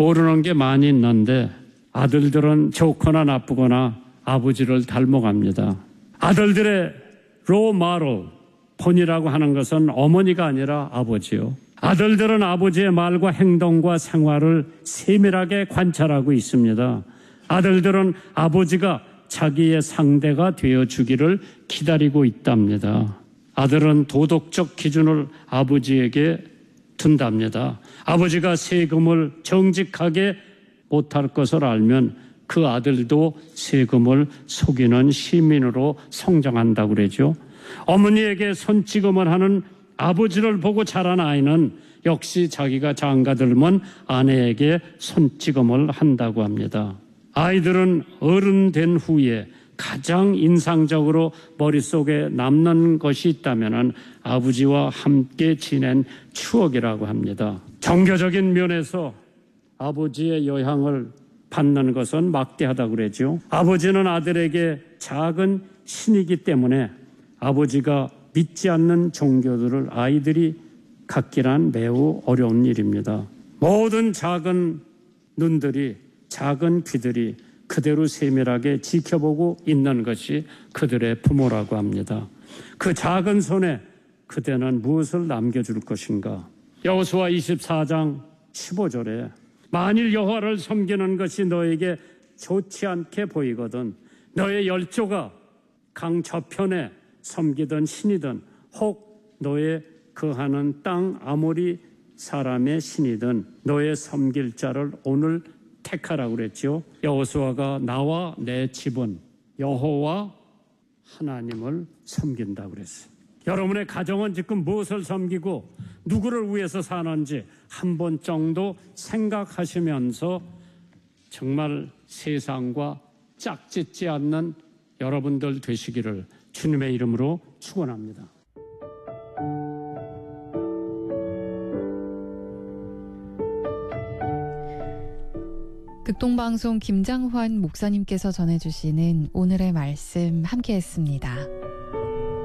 모르는 게 많이 있는데 아들들은 좋거나 나쁘거나 아버지를 닮아갑니다. 아들들의 롤모델, 본이라고 하는 것은 어머니가 아니라 아버지요. 아들들은 아버지의 말과 행동과 생활을 세밀하게 관찰하고 있습니다. 아들들은 아버지가 자기의 상대가 되어주기를 기다리고 있답니다. 아들은 도덕적 기준을 아버지에게 둔답니다. 아버지가 세금을 정직하게 못할 것을 알면 그 아들도 세금을 속이는 시민으로 성장한다고 그러죠. 어머니에게 손찌검을 하는 아버지를 보고 자란 아이는 역시 자기가 장가들면 아내에게 손찌검을 한다고 합니다. 아이들은 어른 된 후에 가장 인상적으로 머릿속에 남는 것이 있다면 아버지와 함께 지낸 추억이라고 합니다. 종교적인 면에서 아버지의 영향을 받는 것은 막대하다고 그러죠. 아버지는 아들에게 작은 신이기 때문에 아버지가 믿지 않는 종교들을 아이들이 갖기란 매우 어려운 일입니다. 모든 작은 눈들이, 작은 귀들이 그대로 세밀하게 지켜보고 있는 것이 그들의 부모라고 합니다. 그 작은 손에 그대는 무엇을 남겨줄 것인가? 여호수아 24장 15절에 만일 여호와를 섬기는 것이 너에게 좋지 않게 보이거든 너의 열조가 강 저편에 섬기던 신이든 혹 너의 거하는 땅 아모리 사람의 신이든 너의 섬길 자를 오늘 택하라고 그랬죠. 여호수아가 나와 내 집은 여호와 하나님을 섬긴다고 그랬어요. 여러분의 가정은 지금 무엇을 섬기고 누구를 위해서 사는지 한 번 정도 생각하시면서 정말 세상과 짝짓지 않는 여러분들 되시기를 주님의 이름으로 축원합니다. 극동방송 김장환 목사님께서 전해주시는 오늘의 말씀 함께했습니다.